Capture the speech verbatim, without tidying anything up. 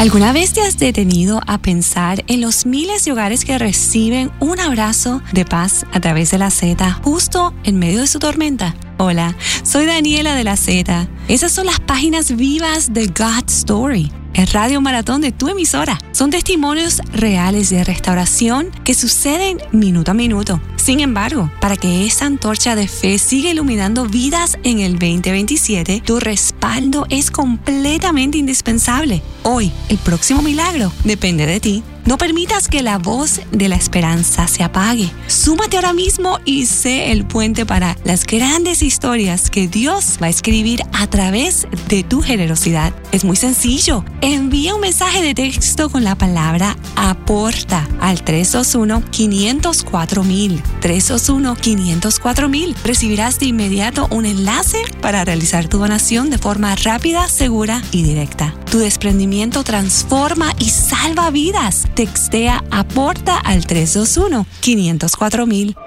¿Alguna vez te has detenido a pensar en los miles de hogares que reciben un abrazo de paz a través de la Z justo en medio de su tormenta? Hola, soy Daniela de la Z. Esas son las páginas vivas de God Story, el radio maratón de tu emisora. Son testimonios reales de restauración que suceden minuto a minuto. Sin embargo, para que esa antorcha de fe siga iluminando vidas en el veinte veintisiete, tu respaldo es completamente indispensable. Hoy, el próximo milagro depende de ti. No permitas que la voz de la esperanza se apague. Súmate ahora mismo y sé el puente para las grandes historias que Dios va a escribir a través de tu generosidad. Es muy sencillo. Envía un mensaje de texto con la palabra APORTA al tres dos uno, cinco cero cuatro mil. tres dos uno, cinco cero cuatro mil. Recibirás de inmediato un enlace para realizar tu donación de forma rápida, segura y directa. Tu desprendimiento transforma y salva vidas. Textea APORTA al tres dos uno, cinco cero cuatro mil.